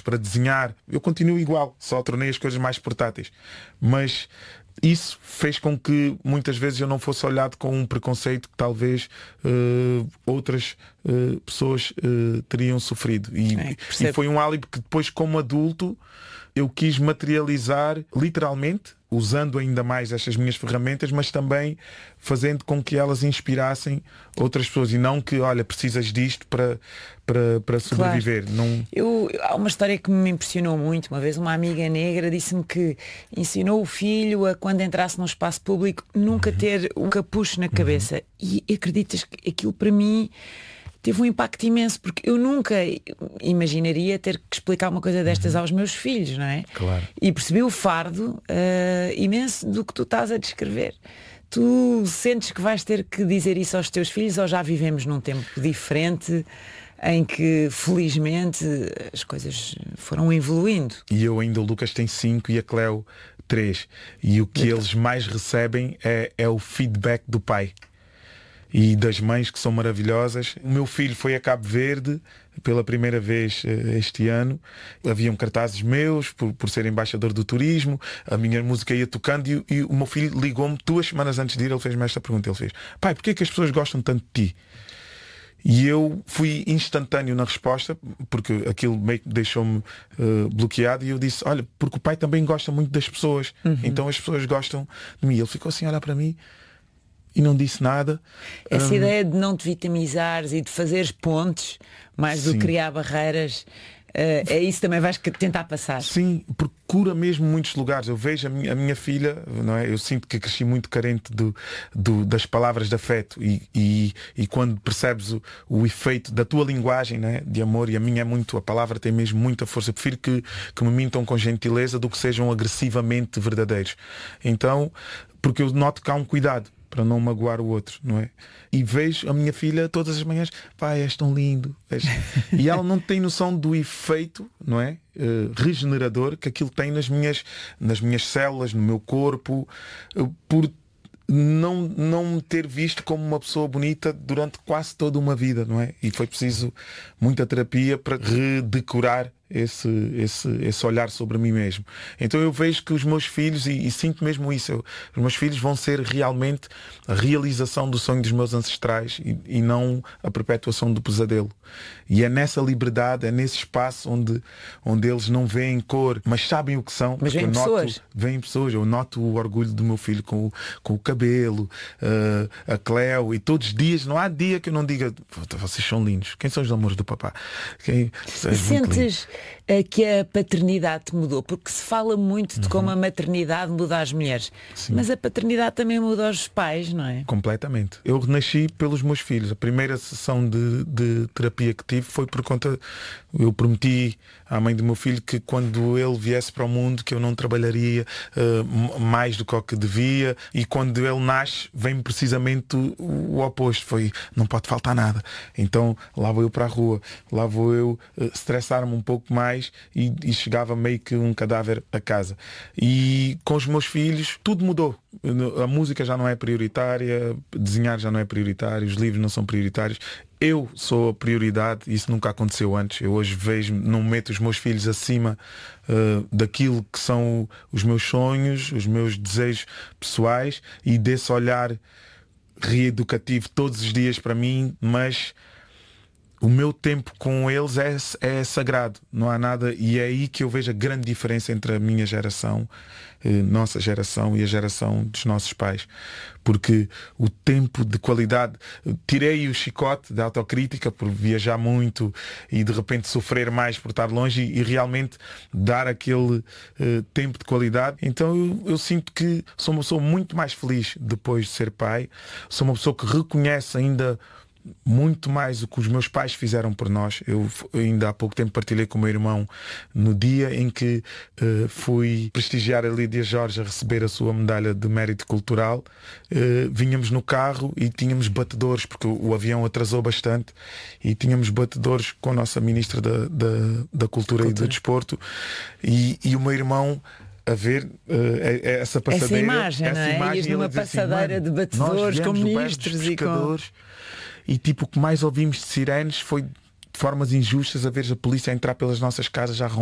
para desenhar. Eu continuo igual, só tornei as coisas mais portáteis. Mas isso fez com que muitas vezes eu não fosse olhado com um preconceito que talvez outras pessoas teriam sofrido. E foi um álibi que depois, como adulto, eu quis materializar literalmente, usando ainda mais estas minhas ferramentas, mas também fazendo com que elas inspirassem outras pessoas e não que, olha, precisas disto para sobreviver. Claro. Não... Há uma história que me impressionou muito. Uma vez uma amiga negra disse-me que ensinou o filho a, quando entrasse num espaço público, nunca ter um capucho na cabeça. E acreditas que aquilo para mim teve um impacto imenso, porque eu nunca imaginaria ter que explicar uma coisa destas aos meus filhos, não é? Claro. E percebi o fardo imenso do que tu estás a descrever. Tu sentes que vais ter que dizer isso aos teus filhos, ou já vivemos num tempo diferente em que felizmente as coisas foram evoluindo? E eu ainda, o Lucas tem 5 e a Cleo 3. E o que eles mais recebem é o feedback do pai e das mães, que são maravilhosas. O meu filho foi a Cabo Verde pela primeira vez este ano. Haviam cartazes meus por ser embaixador do turismo. A minha música ia tocando e o meu filho ligou-me 2 semanas antes de ir. Ele fez-me esta pergunta. Ele fez: pai, porquê é que as pessoas gostam tanto de ti? E eu fui instantâneo na resposta, porque aquilo meio que deixou-me bloqueado, e eu disse: olha, porque o pai também gosta muito das pessoas, então as pessoas gostam de mim. Ele ficou assim a olhar para mim e não disse nada. Essa ideia de não te vitimizares e de fazeres pontes, mais do que criar barreiras, é isso também vais tentar passar? Sim, procura mesmo muitos lugares. Eu vejo a minha filha, não é? Eu sinto que cresci muito carente das palavras de afeto, e quando percebes o efeito da tua linguagem, não é? De amor, e a minha é muito, a palavra tem mesmo muita força. Eu prefiro que me mintam com gentileza do que sejam agressivamente verdadeiros. Então, porque eu noto que há um cuidado para não magoar o outro, não é? E vejo a minha filha todas as manhãs: pai, és tão lindo. E ela não tem noção do efeito, não é? Regenerador que aquilo tem nas minhas células, no meu corpo, por não me ter visto como uma pessoa bonita durante quase toda uma vida, não é? E foi preciso muita terapia para redecorar esse olhar sobre mim mesmo. Então eu vejo que os meus filhos, e sinto mesmo isso, os meus filhos vão ser realmente a realização do sonho dos meus ancestrais e não a perpetuação do pesadelo. E é nessa liberdade, é nesse espaço onde eles não veem cor, mas sabem o que são. Mas veem pessoas. Veem pessoas. Eu noto o orgulho do meu filho com o cabelo, a Cleo, e todos os dias, não há dia que eu não diga: vocês são lindos. Quem são os amores do papá? E sentes que a paternidade te mudou? Porque se fala muito de como a maternidade muda as mulheres. Sim. Mas a paternidade também muda os pais, não é? Completamente. Eu renasci pelos meus filhos. A primeira sessão de terapia que tive foi por conta... Eu prometi à mãe do meu filho que quando ele viesse para o mundo, que eu não trabalharia mais do que o que devia, e quando ele nasce vem precisamente o oposto. Foi: não pode faltar nada. Então lá vou eu para a rua, lá vou eu estressar-me um pouco mais, e chegava meio que um cadáver a casa. E com os meus filhos tudo mudou. A música já não é prioritária, desenhar já não é prioritário, os livros não são prioritários. Eu sou a prioridade, isso nunca aconteceu antes. Eu hoje não meto os meus filhos acima daquilo que são os meus sonhos, os meus desejos pessoais, e desse olhar reeducativo todos os dias para mim, mas o meu tempo com eles é sagrado, não há nada. E é aí que eu vejo a grande diferença entre a minha geração, nossa geração, e a geração dos nossos pais. Porque o tempo de qualidade, tirei o chicote da autocrítica por viajar muito e de repente sofrer mais por estar longe, e realmente dar aquele tempo de qualidade. Então eu sinto que sou uma pessoa muito mais feliz depois de ser pai. Sou uma pessoa que reconhece ainda muito mais o que os meus pais fizeram por nós. Eu ainda há pouco tempo partilhei com o meu irmão no dia em que fui prestigiar a Lídia Jorge a receber a sua medalha de mérito cultural. Vinhamos no carro e tínhamos batedores, porque o avião atrasou bastante, e tínhamos batedores com a nossa ministra da Cultura e do Desporto, e o meu irmão a ver essa passadeira, essa imagem, numa passadeira de batedores com ministros e com... E tipo, o que mais ouvimos de sirenes foi de formas injustas, a ver a polícia a entrar pelas nossas casas a